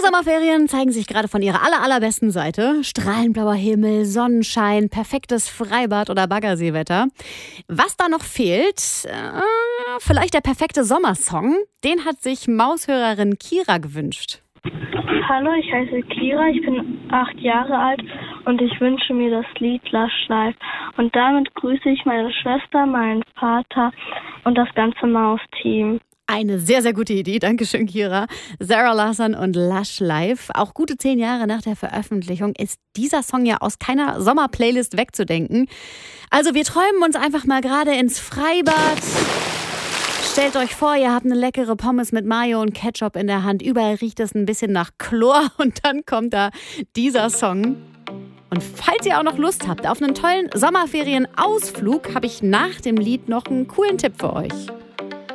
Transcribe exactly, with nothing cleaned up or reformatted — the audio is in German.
Die Sommerferien zeigen sich gerade von ihrer aller, allerbesten Seite. Strahlend blauer Himmel, Sonnenschein, perfektes Freibad oder Baggerseewetter. Was da noch fehlt, äh, vielleicht der perfekte Sommersong. Den hat sich Maushörerin Kira gewünscht. Hallo, ich heiße Kira, ich bin acht Jahre alt und ich wünsche mir das Lied Lush Life. Und damit grüße ich meine Schwester, meinen Vater und das ganze Maus-Team. Eine sehr, sehr gute Idee. Dankeschön, Kira. Zara Larsson und Lush Life. Auch gute zehn Jahre nach der Veröffentlichung ist dieser Song ja aus keiner Sommerplaylist wegzudenken. Also wir träumen uns einfach mal gerade ins Freibad. Stellt euch vor, ihr habt eine leckere Pommes mit Mayo und Ketchup in der Hand. Überall riecht es ein bisschen nach Chlor und dann kommt da dieser Song. Und falls ihr auch noch Lust habt auf einen tollen Sommerferienausflug, habe ich nach dem Lied noch einen coolen Tipp für euch.